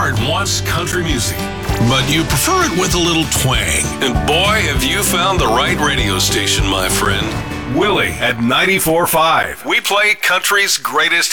heart wants country music, but you prefer it with a little twang. And boy, have you found the right radio station, my friend. Willie at 94.5. We play country's greatest